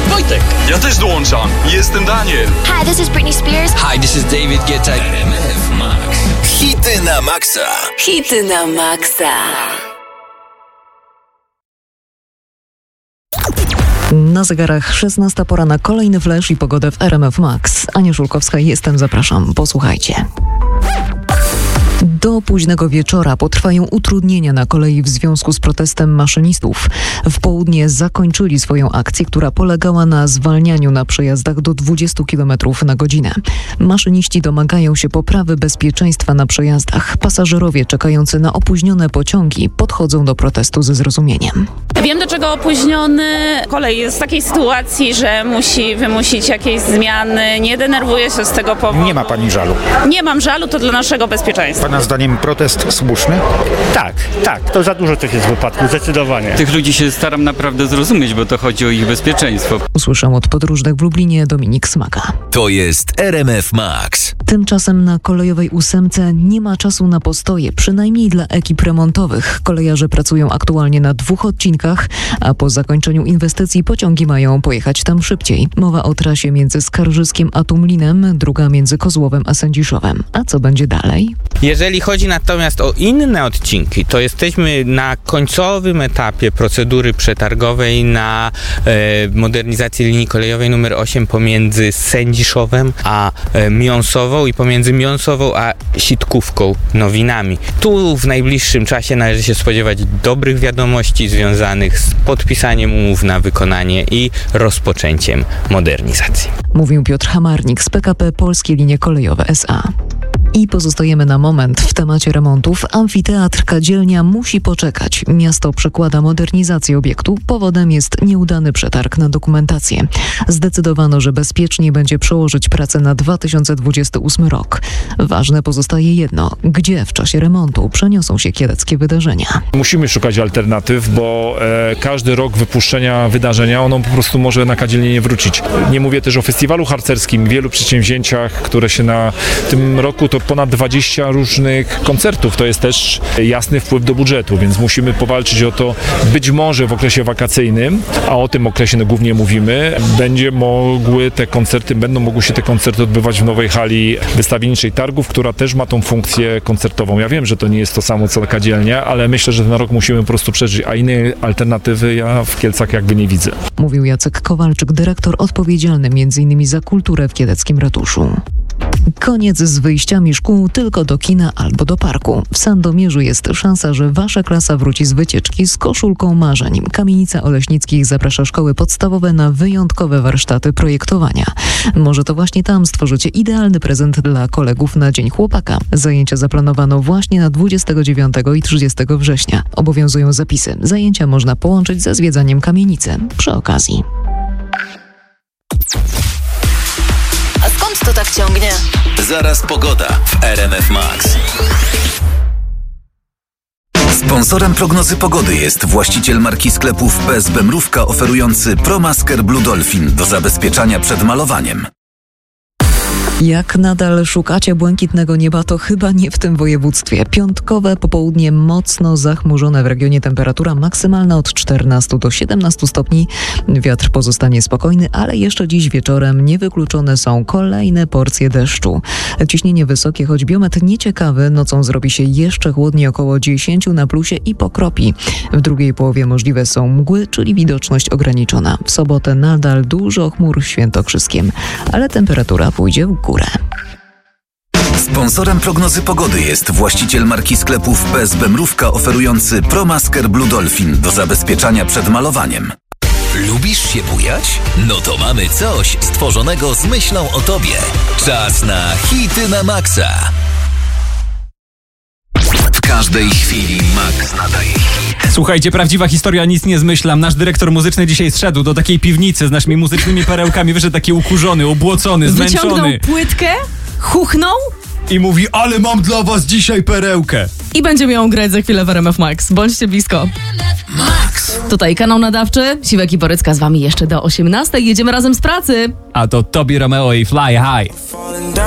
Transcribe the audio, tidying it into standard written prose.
Wojtek. Ja też dołączam. Jestem Daniel. Hi, this is Britney Spears. Hi, this is David Guetta. RMF Max. Hity na maksa. Hity na maksa. Na zegarach 16 pora na kolejny flash i pogodę w RMF Max. Ania Szulkowska, jestem, zapraszam. Posłuchajcie. Do późnego wieczora potrwają utrudnienia na kolei w związku z protestem maszynistów. W południe zakończyli swoją akcję, która polegała na zwalnianiu na przejazdach do 20 km na godzinę. Maszyniści domagają się poprawy bezpieczeństwa na przejazdach. Pasażerowie czekający na opóźnione pociągi podchodzą do protestu ze zrozumieniem. Wiem, dlaczego opóźniony. Kolej jest w takiej sytuacji, że musi wymusić jakieś zmiany. Nie denerwuję się z tego powodu. Nie ma pani żalu? Nie mam żalu, to dla naszego bezpieczeństwa. Pana zdaniem protest słuszny? Tak, to za dużo tych jest wypadków, zdecydowanie. Tych ludzi się staram naprawdę zrozumieć, bo to chodzi o ich bezpieczeństwo. Usłyszał od podróżnych w Lublinie Dominik Smaka. To jest RMF Max. Tymczasem na kolejowej ósemce nie ma czasu na postoje, przynajmniej dla ekip remontowych. Kolejarze pracują aktualnie na 2 odcinkach, a po zakończeniu inwestycji pociągi mają pojechać tam szybciej. Mowa o trasie między Skarżyskiem a Tumlinem, druga między Kozłowem a Sędziszowem. A co będzie dalej? Jeżeli chodzi natomiast o inne odcinki, to jesteśmy na końcowym etapie procedury przetargowej na modernizację linii kolejowej nr 8 pomiędzy Sędziszowem a Miąsową i pomiędzy Miąsową a Sitkówką Nowinami. Tu w najbliższym czasie należy się spodziewać dobrych wiadomości związanych z podpisaniem umów na wykonanie i rozpoczęciem modernizacji. Mówił Piotr Hamarnik z PKP Polskie Linie Kolejowe S.A. I pozostajemy na moment w temacie remontów. Amfiteatr Kadzielnia musi poczekać. Miasto przekłada modernizację obiektu. Powodem jest nieudany przetarg na dokumentację. Zdecydowano, że bezpiecznie będzie przełożyć pracę na 2028 rok. Ważne pozostaje jedno. Gdzie w czasie remontu przeniosą się kieleckie wydarzenia? Musimy szukać alternatyw, bo każdy rok wypuszczenia wydarzenia, ono po prostu może na Kadzielnię nie wrócić. Nie mówię też o festiwalu harcerskim, wielu przedsięwzięciach, które się na tym roku to ponad 20 różnych koncertów. To jest też jasny wpływ do budżetu, więc musimy powalczyć o to, być może w okresie wakacyjnym, a o tym okresie głównie mówimy, będą mogły się te koncerty odbywać w nowej hali wystawienniczej Targów, która też ma tą funkcję koncertową. Ja wiem, że to nie jest to samo co Kadzielnia, ale myślę, że ten rok musimy po prostu przeżyć, a innej alternatywy ja w Kielcach jakby nie widzę. Mówił Jacek Kowalczyk, dyrektor odpowiedzialny m.in. za kulturę w kieleckim ratuszu. Koniec z wyjściami szkół tylko do kina albo do parku. W Sandomierzu jest szansa, że wasza klasa wróci z wycieczki z koszulką marzeń. Kamienica Oleśnickich zaprasza szkoły podstawowe na wyjątkowe warsztaty projektowania. Może to właśnie tam stworzycie idealny prezent dla kolegów na Dzień Chłopaka. Zajęcia zaplanowano właśnie na 29 i 30 września. Obowiązują zapisy. Zajęcia można połączyć ze zwiedzaniem kamienicy przy okazji. A skąd to tak ciągnie? Zaraz pogoda w RMF Max. Sponsorem prognozy pogody jest właściciel marki sklepów PSB Mrówka oferujący ProMasker Blue Dolphin do zabezpieczania przed malowaniem. Jak nadal szukacie błękitnego nieba, to chyba nie w tym województwie. Piątkowe popołudnie mocno zachmurzone w regionie, temperatura maksymalna od 14 do 17 stopni. Wiatr pozostanie spokojny, ale jeszcze dziś wieczorem niewykluczone są kolejne porcje deszczu. Ciśnienie wysokie, choć biometr nieciekawy, nocą zrobi się jeszcze chłodniej, około 10 na plusie i pokropi. W drugiej połowie możliwe są mgły, czyli widoczność ograniczona. W sobotę nadal dużo chmur świętokrzyskiem, ale temperatura pójdzie w górę. Sponsorem prognozy pogody jest właściciel marki sklepów PSB Mrówka oferujący ProMasker Blue Dolphin do zabezpieczania przed malowaniem. Lubisz się bujać? No to mamy coś stworzonego z myślą o tobie. Czas na hity na maksa. W każdej chwili Max nadaje hit. Słuchajcie, prawdziwa historia, nic nie zmyślam. Nasz dyrektor muzyczny dzisiaj zszedł do takiej piwnicy z naszymi muzycznymi perełkami. Wyszedł taki ukurzony, obłocony, zmęczony. Wyciągnął płytkę, chuchnął i mówi, ale mam dla was dzisiaj perełkę. I będziemy ją grać za chwilę w RMF Max. Bądźcie blisko. Max. Tutaj kanał nadawczy. Siwek i Borycka z wami jeszcze do 18. Jedziemy razem z pracy. A to Tobi Romeo i Fly High.